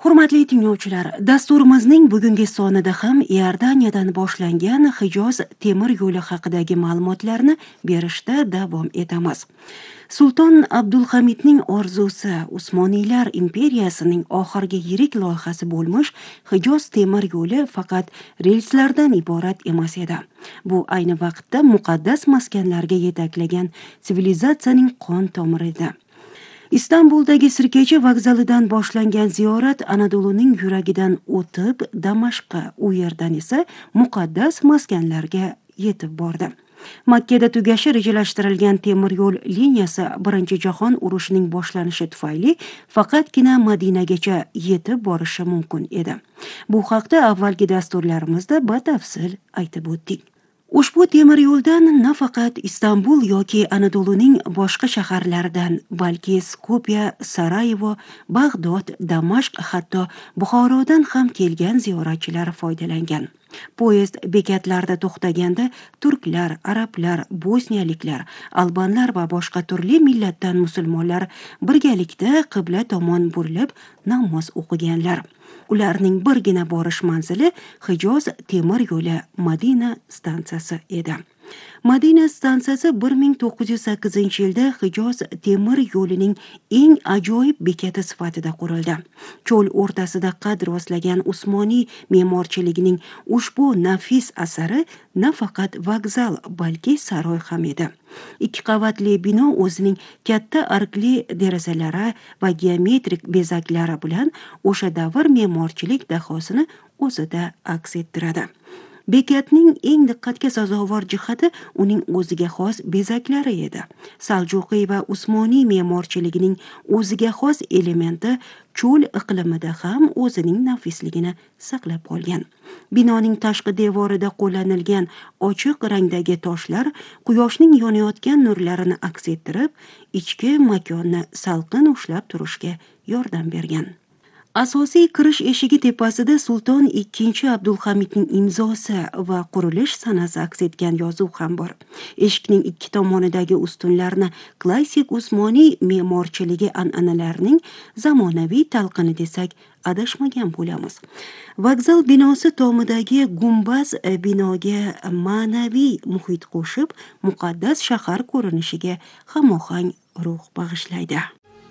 Hurmatli tinglovchilar, dasturimizning bugungi sonida ham Iordaniyadan boshlangan Hijoz temir yo'li haqidagi ma'lumotlarni berishda davom etamiz. Sulton Abdulhamidning orzusi Usmoniylar imperiyasining oxirgi yirik loyihasi bo'lmish Hijoz temir yo'li faqat relslardan iborat emas edi. Bu ayni vaqtda muqaddas maskanlarga yetaklagan sivilizatsiyaning qon tomiri edi. Istanbuldagi Sirkechi vokzalidan boshlangan ziyorat Anadoluning yuragidan o'tib Damashqqa, u yerdan esa muqaddas maskanlarga yetib bordi. Makkada tugashi rejalashtirilgan temir yo'l liniyasi Birinchi jahon urushining boshlanishi tufayli faqatgina Madinagacha yetib borishi mumkin edi. Bu haqda avvalgi dasturlarimizda batafsil aytib o'tdik. Ushbu temir yo'ldan nafaqat Istanbul yoki Anadoluning boshqa shaharlaridan, balki Skopya, Sarayevo, Bag'dod, Damashq, hatto Buxorodan ham kelgan ziyoratchilar foydalangan. Poyezd bekatlarda to'xtaganda turklar, arablar, bosniyaliklar, albanlar va boshqa turli millatdan musulmonlar birgalikda qibla tomon burilib namoz o'qiganlar. Ularning birgina borish manzili Hijoz temir yo'li Madina stansiyasi edi. Madina stansiyasi 1908-yilda Hijoz temir yo'lining eng ajoyib bekati sifatida qurildi. Cho'l o'rtasida qad rostlagan Usmoniy me'morchiligining ushbu nafis asari nafaqat vokzal, balki saroy ham edi. 2 qavatli bino o'zining katta arkli derazalari va geometrik bezaklari bilan o'sha davr me'morchilik dahosini o'zida aks ettiradi. Bekatning eng diqqatga sazovor jihati uning o'ziga xos bezaklari edi. Saljuqiy va Usmoniy me'morchiligining o'ziga xos elementi cho'l iqlimida ham o'zining nafisligini saqlab qolgan. Binoning tashqi devorida qo'llanilgan ochiq rangdagi toshlar quyoshning yonayotgan nurlarini aks ettirib, ichki makonni salqin ushlab turishga yordam bergan. Asosiy kirish eshigi tepasida Sulton II Abdulhamidning imzosi va qurilish sanasi aks etgan yozuv ham bor. Eshikning ikki tomonidagi ustunlarni klassik Usmoniy me'morchiligi an'analarining zamonaviy talqini desak adashmagan bo'lamiz. Vokzal binosi tomidagi gumbaz binoga ma'naviy muhit qo'shib, muqaddas shahar ko'rinishiga hamohang ruh bag'ishlaydi.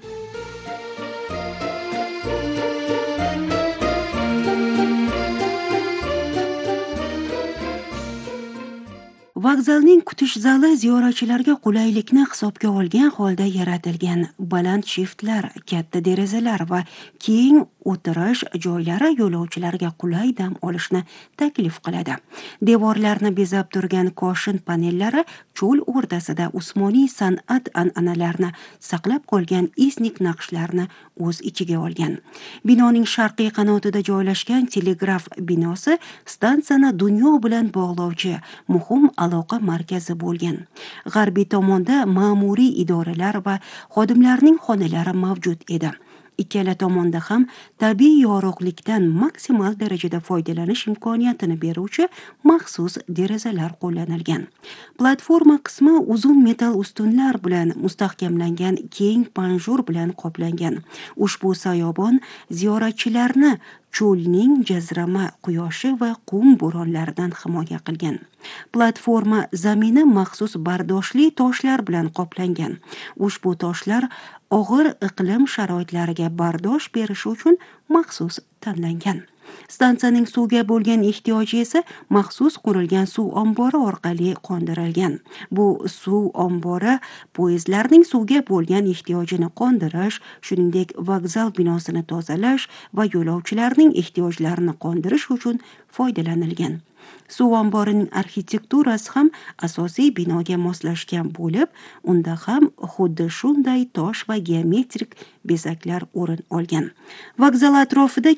Vokzalning kutish zali ziyoratchilarga qulaylikni hisobga olgan holda yaratilgan. Baland shiftlar, katta derazalar va keng o'tirish joylari yo'lovchilarga qulay dam olishni taklif qiladi. Devorlarni bezab turgan koshin panellari cho'l o'rtasida Usmoniy san'at an'analarini saqlab qolgan iznik naqshlarni o'z ichiga olgan. Binoning sharqiy qanotida joylashgan telegraf binosi stansiyani dunyo bilan bog'lovchi muhim aloqa markazi bo'lgan. G'arbiy tomonda ma'muriy idoralar va xodimlarning xonalari mavjud edi. Ikkala tomonda ham tabiiy yorug'likdan maksimal darajada foydalanish imkoniyatini beruvchi maxsus derazalar qo'llanilgan. Platforma qismi uzun metal ustunlar bilan mustahkamlangan keng panjur bilan qoplangan. Ushbu soyobon ziyoratchilarni cho'lning jazirama quyoshi va qum bo'ronlaridan himoya qilgan. Platforma zamini maxsus bardoshli toshlar bilan qoplangan. Ushbu toshlar og'ir iqlim sharoitlariga bardosh berishi uchun maxsus tanlangan. Stansiyaning suvga bo'lgan ehtiyoji esa maxsus qurilgan suv ombori orqali qondirilgan. Bu suv ombori poyezdlarning suvga bo'lgan ehtiyojini qondirish, shuningdek vokzal binosini tozalash va yo'lovchilarning ehtiyojlarini qondirish uchun foydalanilgan. Suv omborining arxitekturasi ham asosiy binoga moslashgan bo'lib, unda ham xuddi shunday tosh va geometrik bezaklar o'rin olgan. Vokzal atrofida